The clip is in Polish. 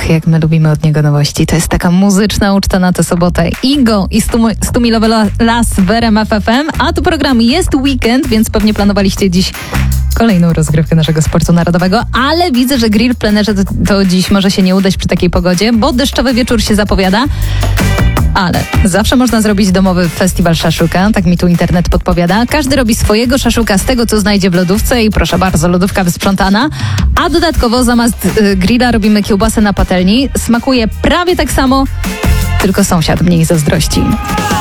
jak my lubimy od niego nowości. To jest taka muzyczna uczta na tę sobotę. Igo i Stumilowy Las w RMF FM, a tu program Jest Weekend, więc pewnie planowaliście dziś kolejną rozgrywkę naszego sportu narodowego, ale widzę, że grill w plenerze to dziś może się nie udać przy takiej pogodzie, bo deszczowy wieczór się zapowiada. Ale zawsze można zrobić domowy festiwal szaszuka, tak mi tu internet podpowiada. Każdy robi swojego szaszuka z tego, co znajdzie w lodówce i proszę bardzo, lodówka wysprzątana. A dodatkowo zamiast grilla robimy kiełbasę na patelni. Smakuje prawie tak samo, tylko sąsiad mniej zazdrości.